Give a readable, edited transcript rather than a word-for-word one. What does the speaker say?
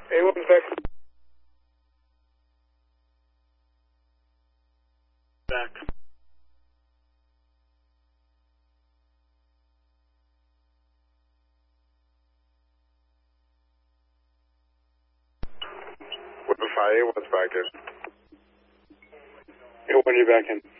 A1's back. Back. With the 5A, what's back there? A1, you're back in.